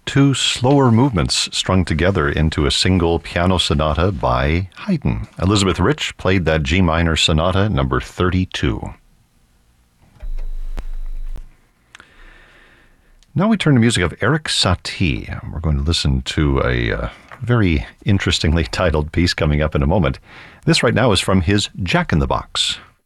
two slower movements strung together into a single piano sonata by Haydn. Elizabeth Rich played that G minor sonata number 32. Now we turn to music of Erik Satie. We're going to listen to a very interestingly titled piece coming up in a moment. This right now is from his Jack in the Box.